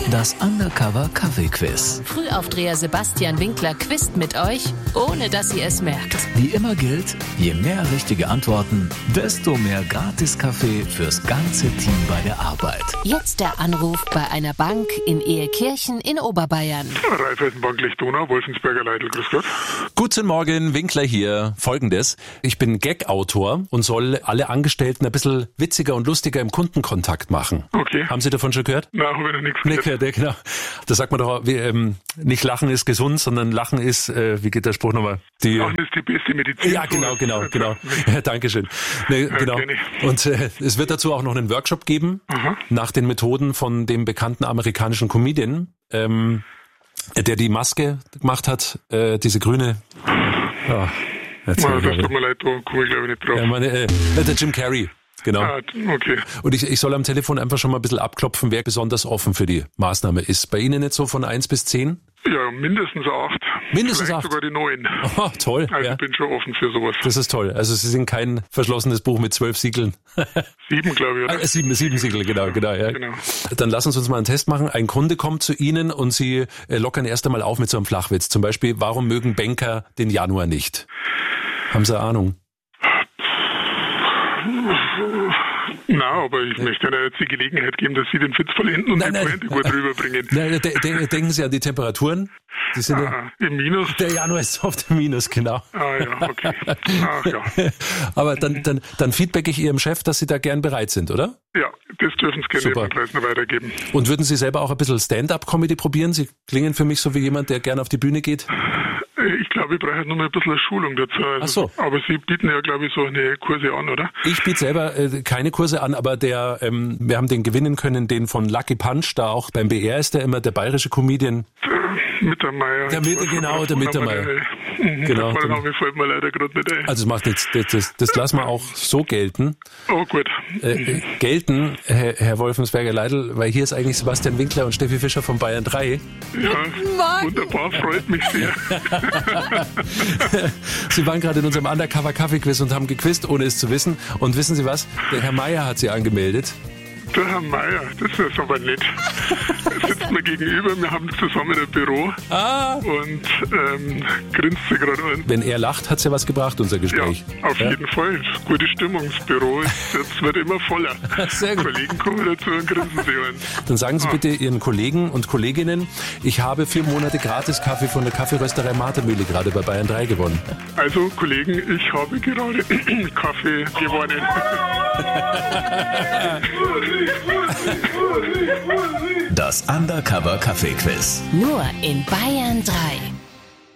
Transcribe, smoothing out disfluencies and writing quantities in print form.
Das Undercover Kaffee-Quiz. Frühaufdreher Sebastian Winkler quizt mit euch, ohne dass ihr es merkt. Wie immer gilt, je mehr richtige Antworten, desto mehr Gratis-Kaffee fürs ganze Team bei der Arbeit. Jetzt der Anruf bei einer Bank in Ehekirchen in Oberbayern. Raiffeisenbank Lichtona, Wolfensberger Leitl, grüß Gott. Guten Morgen, Winkler hier. Folgendes: Ich bin Gag-Autor und soll alle Angestellten ein bisschen witziger und lustiger im Kundenkontakt machen. Okay. Haben Sie davon schon gehört? Nein, habe ich noch nichts Nee, gehört. genau. Da sagt man doch, nicht Lachen ist gesund, sondern Lachen ist, wie geht der Spruch nochmal? Lachen ist die beste Medizin. Ja, genau. Ja, Dankeschön. Nee, genau. kenn ich. Und es wird dazu auch noch einen Workshop geben, nach den Methoden von dem bekannten amerikanischen Comedian, der die Maske gemacht hat, diese grüne. Ja, Das tut mir leid, da komme ich glaube ich nicht drauf. Der Jim Carrey. Genau. Ah, okay. Und ich soll am Telefon einfach schon mal ein bisschen abklopfen, wer besonders offen für die Maßnahme ist. Bei Ihnen jetzt so von 1 bis 10? Ja, mindestens 8. Mindestens Vielleicht 8? sogar die 9. Oh, toll. Also Ja. ich bin schon offen für sowas. Das ist toll. Also Sie sind kein verschlossenes Buch mit 12 Siegeln. 7, glaube ich, oder? 7 Siegel, genau. Ja. Genau. Dann lassen Sie uns mal einen Test machen. Ein Kunde kommt zu Ihnen und Sie lockern erst einmal auf mit so einem Flachwitz. Zum Beispiel, warum mögen Banker den Januar nicht? Haben Sie eine Ahnung? Na, aber ich möchte Ihnen jetzt die Gelegenheit geben, dass Sie den Witz vollenden und die Pointe gut rüberbringen. Nein, denken Sie an die Temperaturen. Die sind Im Minus? Der Januar ist auf dem Minus, genau. Ah ja, okay. Ach ja. Aber dann feedback ich Ihrem Chef, dass Sie da gern bereit sind, oder? Ja, das dürfen Sie gerne Super. jemand Reisner weitergeben. Und würden Sie selber auch ein bisschen Stand-up-Comedy probieren? Sie klingen für mich so wie jemand, der gern auf die Bühne geht. Ich glaube, ich brauche halt noch mal ein bisschen eine Schulung dazu. Also, Ach so. Aber Sie bieten ja, glaube ich, so eine Kurse an, oder? Ich biete selber keine Kurse an, aber wir haben den gewinnen können, den von Lucky Punch, da auch beim BR ist der immer der bayerische Comedian. Mittermeier. Der Mittermeier. Genau. Der Name fällt mir leider gerade nicht ein. Also es macht nichts, das lassen wir auch so gelten. Oh, gut. Gelten, Herr Wolfensberger Leitl, weil hier ist eigentlich Sebastian Winkler und Steffi Fischer von Bayern 3. Ja, wunderbar, freut mich sehr. Sie waren gerade in unserem Undercover Kaffee-Quiz und haben gequizt, ohne es zu wissen. Und wissen Sie was? Der Herr Meier hat Sie angemeldet. Der Herr Meier, das ist aber nett. Er sitzt mir gegenüber, wir haben zusammen ein Büro und grinst sich gerade an. Wenn er lacht, hat's ja was gebracht, unser Ja, Gespräch. auf jeden Fall. Gute Stimmung. Das Büro jetzt wird immer voller. Sehr gut. Kollegen kommen dazu und grinsen sich an. Dann sagen Sie bitte Ihren Kollegen und Kolleginnen, ich habe 4 Monate gratis Kaffee von der Kaffeerösterei Martermühle gerade bei Bayern 3 gewonnen. Also, Kollegen, ich habe gerade Kaffee gewonnen. Das Undercover Kaffee-Quiz. Nur in Bayern 3.